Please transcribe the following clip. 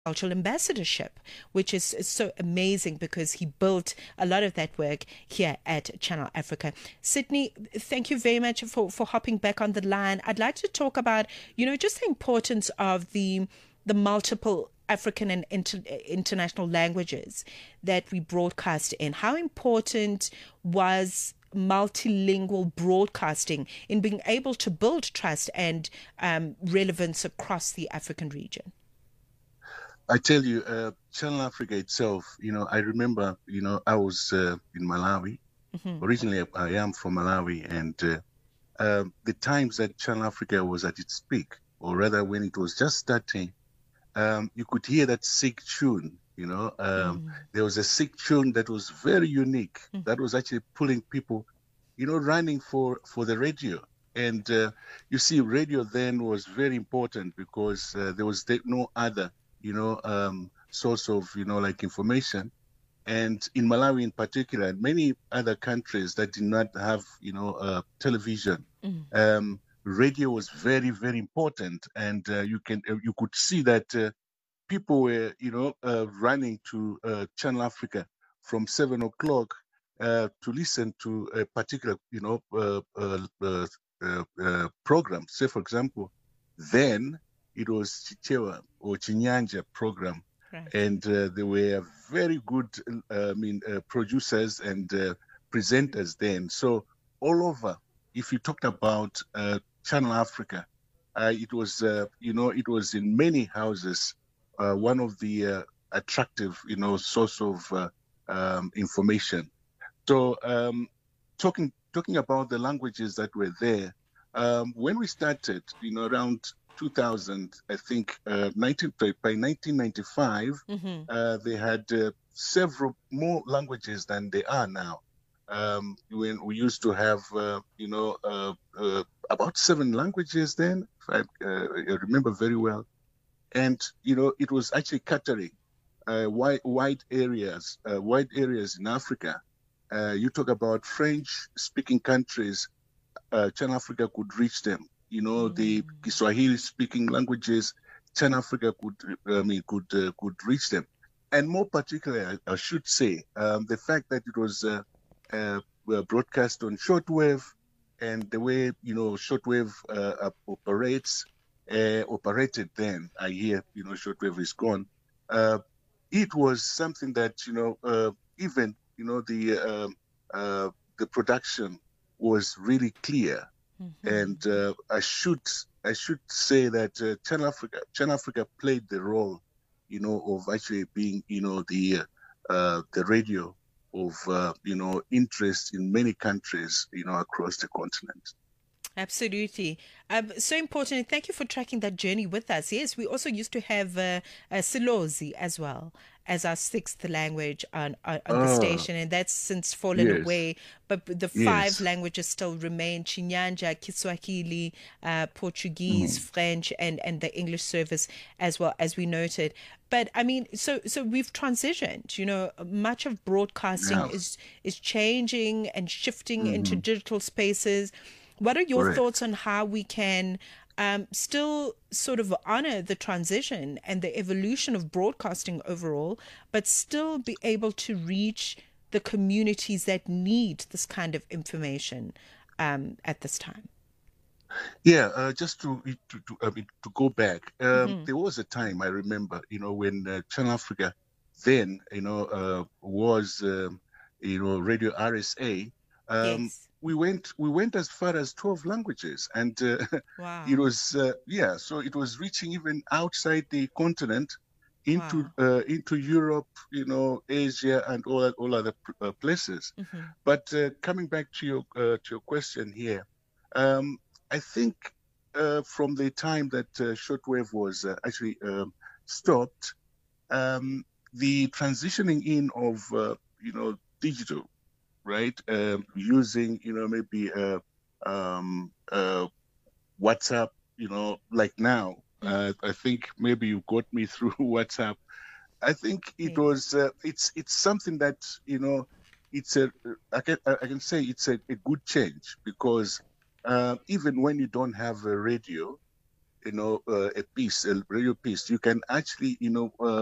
cultural ambassadorship, which is so amazing because he built a lot of that work here at Channel Africa. Sydney, thank you very much for hopping back on the line. I'd like to talk about, just the importance of the multiple African and international languages that we broadcast in. How important was multilingual broadcasting in being able to build trust and relevance across the African region? I tell you, Channel Africa itself, I remember, I was in Malawi. Mm-hmm. Originally, I am from Malawi, and the times that Channel Africa was at its peak, or rather when it was just starting, you could hear that Sikh tune, There was a Sikh tune that was very unique, that was actually pulling people, running for the radio. And you see, radio then was very important because there was no other source of, like information. And in Malawi in particular, and many other countries that did not have, television, radio was very, very important. And you could see that people were, running to Channel Africa from 7 o'clock to listen to a particular, program. Say, for example, then it was Chichewa or Chinyanja program. Right. And there were very good, producers and presenters then. So all over, if you talked about Channel Africa, it was, it was in many houses, one of the attractive, source of information. So talking about the languages that were there, when we started, around 2000, I think, by 1995, they had several more languages than they are now. When we used to have, about 7 languages then, if I remember very well. And, it was actually catering wide areas in Africa. You talk about French-speaking countries, Channel Africa could reach them. The Kiswahili-speaking languages, Channel Africa could reach them. And more particularly, I should say, the fact that it was broadcast on shortwave, and the way shortwave operated then. I hear shortwave is gone. It was something that even the production was really clear. And I should say that Channel Africa played the role, of actually being, the radio of, interest in many countries, across the continent. Absolutely. So important. Thank you for tracking that journey with us. Yes, we also used to have Silozi as well as our 6th language on the station, and that's since fallen away. But the 5 languages still remain: Chinyanja, Kiswahili, Portuguese, French, and the English service as well, as we noted. But I mean, so we've transitioned. Much of broadcasting is changing and shifting into digital spaces. What are your thoughts on how we can still sort of honor the transition and the evolution of broadcasting overall, but still be able to reach the communities that need this kind of information at this time? Yeah, just to go back, there was a time I remember, when Channel Africa then, was, Radio RSA. Yes. We went as far as 12 languages, and Wow. it was so it was reaching even outside the continent into Europe, Asia, and all other places. But coming back to your question here, I think from the time that shortwave was actually stopped, the transitioning in of digital, right? Using, maybe WhatsApp, like now. I think maybe you got me through WhatsApp. I think it was, it's something that, it's I can say it's a good change, because even when you don't have a radio, a piece, a radio piece, you can actually,